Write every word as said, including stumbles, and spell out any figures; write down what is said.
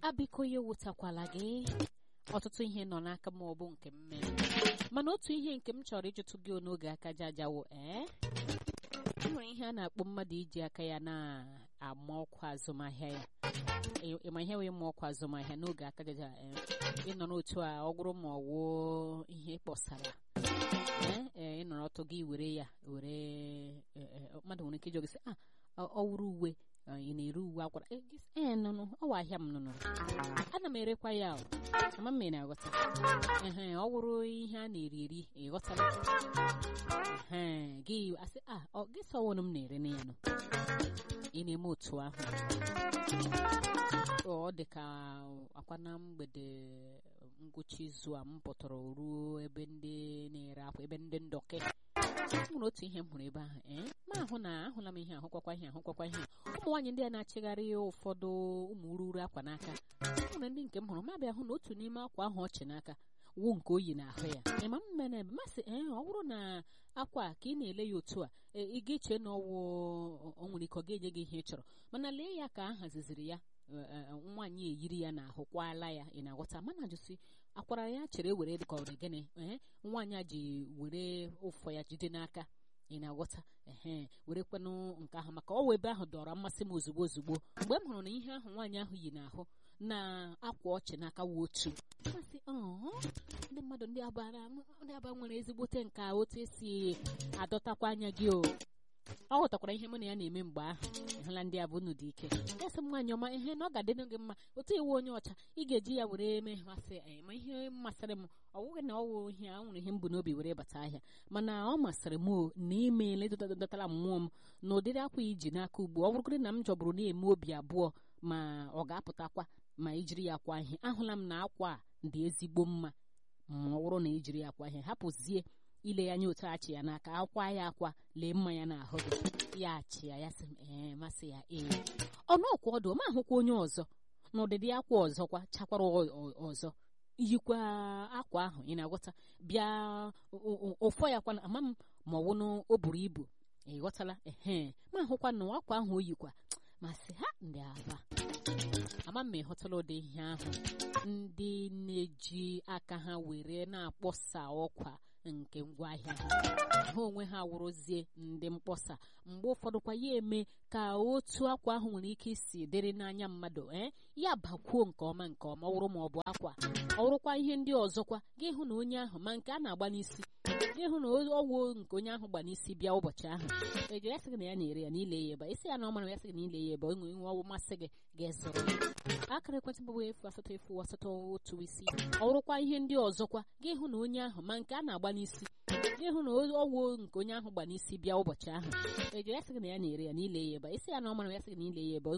abiko ya ewutakwala gị ọtụtụ ihe nọ n'aka m ọ bụ nke m mere mana otu ihe nke m chọrọ ịjụtụ gị n'oge aka jajawo ee enwere ihe a na-akpọ mmadụ iji aka ya na-ama ọkwa azụmahịa ya ịma ihe wee ma ọkwa azụmahịa n'oge aka jaja ee ịnọ n'otu a ọ gwụrụ ma ọ wụọ ihe kpọsara ee ịnọrọ ọtọ gị were ya were mmadụ nwere ike ịjụ gị sị a ọ wụrụ uwe ị na-ere uwe akwara ee nụnụ ọwa ahịa m nụnụ ana m erekwa ya ama m na-aghọta ee ọ wụrụ ihe a na-eri eri ịghọtara ee gị asị a ọ gị sọwụnụ m na-ere na ya nọ ị na-eme otu ahụ ọ dị ka akwa na mgbede ngwụcha izu a m pụtara ruo ebe ndị na-ere akwa ebe ndị ndọke nwere otu ihe m hụrụ ebe ahụ ee ma ahụ na ahụla m ihe ahụkwakwa ihe ahụkwakwa ihe ụmụ nwaanyị ndị a na-achịgharị ụfọdụ ụmụ ururu akwa n'aka nwere ndị nke m hụrụ mabịa hụ na otu n'ime akwa ahụ ọchị n'aka wu nke oyi na-ahụ ya ịma m mere ebe masị ee ọ bụrụ na akwa ka ị na-ele ya otu a ị ga-eche na ọwụ o nwere ike ọ ga-enye gị ihe ị chọrọ mana lee ya ka a haziziri ya nwaanyị eyiri ya n'ahụ kwala ya ị na-aghọta mana jụsị akwara ya chere were dịka ọ dị gịnị ee nwaanyị a ji were ụfọ ya jide n'aka ị na-aghọta ehe were kwenụ nke ahụ maka ọ wụ ebe ahụ dọrọ mmasị m ozugbo ozugbo mgbe m hụrụ na ihe ahụ nwaanyị ahụ yi n'ahụ na akwa ọchị n'aka wụ otu masị ndị mmadụ ndị abara ndị aba nwere ezigbote nka otu esi adọtakwa anya gị o ọ ghọtakwara ihe mụ na ya na-eme mgbe ahụ ịhụla ndị abụ unu dị ike ya sị m nwaanyị ọma ihe na ọ ga-adịnụ gị mma otu iwu onye ọcha ị ga-eji ya were mee masị ma ihe masịrị m ọ bụghị na ọ wụ ihe a nwere ihe mbụ n'obi were bata ahịa mana ọ masịrị m na imeela dọtara mmụọ m na ụdịrị akwa iji n'aka ugbu ọ bụrụgodị na m chọbụrụ na-eme obi abụọ ma ọ ga-apụtakwa ma ijiri ya kwa ihe ahụla m na akwa a dị ezigbo mma ma ọ bụrụ na ijiri ya kwa ihe hapụzie ile ya anya otu achị ya n'aka akwa ya akwa lee mma ya n'ahụ gị ya achị ya ya sị m ee masị ya ee ọnụ ọkwa ọdụ ma ahụkwa onye ọzọ na ụdịdị akwa ọzọkwa chakwara ọzọ yikwa akwa ahụ ị na-aghọta bịa ụfọ ya kwa ama m ma ọ wụnụ o buru ibu ịghọtala ehe ma ahụkwa na akwa ahụ o yikwa masị ha ndị aba ama m ịghọtala ụdị ihe ahụ ndị na-eji aka ha were na-akpọsa ọkwa nke ngwaahịa ha onwe ha wụrụzie ndị mkpọsa mgbe ụfọdụ kwa ya eme ka otu akwa ahụ nwere ike isi dịrị n'anya mmadụ ee ya bakwuo nke ọma nke ọma wụrụ ma ọ bụ akwa ọ wụrụkwa ihe ndị ọzọkwa gị hụ na onye ahụ ma nke a na-agba n'isi gị hụ na ọwụ nke onye ahụ gba n'isi bịa ụbọchị ahụ eji ya sị gị na ya na-ere ya n'ile ya ebe isi ya na ọ mara ya sị gị na ile ya ebe onwe nwe ọwụ masị gị ga-ezụrụ akara ekwentị mbụ efu asatọ efu asatọ otu isi ọ wụrụkwa ihe ndị ọzọkwa gị hụ na onye ahụ ma nke a na-agba n'isi gị hụ na ọwụ nke onye ahụ gba n'isi bịa ụbọchị ahụ eji ya sị gị na ya na-ere ya n'ile ya ebe isi ya na ọ mara ya sị gị na ile ya ebe